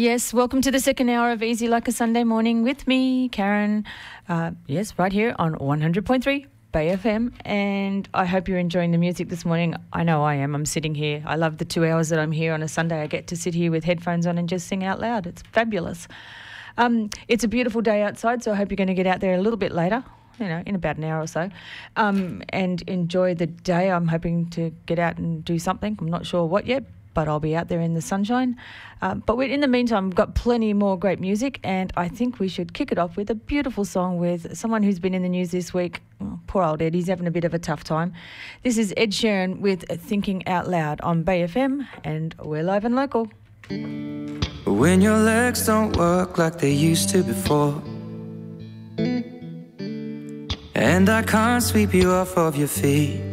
Yes, welcome to the second hour of Easy Like a Sunday Morning with me, Karen. Yes, right here on 100.3 Bay FM, and I hope you're enjoying the music this morning. I know I am. I'm sitting here. I love the 2 hours that I'm here on a Sunday. I get to sit here with headphones on and just sing out loud. It's fabulous. It's a beautiful day outside, so I hope you're going to get out there a little bit later, in about an hour or so, and enjoy the day. I'm hoping to get out and do something. I'm not sure what yet, but I'll be out there in the sunshine. But in the meantime, we've got plenty more great music, and I think we should kick it off with a beautiful song with someone who's been in the news this week. Oh, poor old Ed, he's having a bit of a tough time. This is Ed Sheeran with Thinking Out Loud on Bay FM, and we're live and local. When your legs don't work like they used to before, and I can't sweep you off of your feet,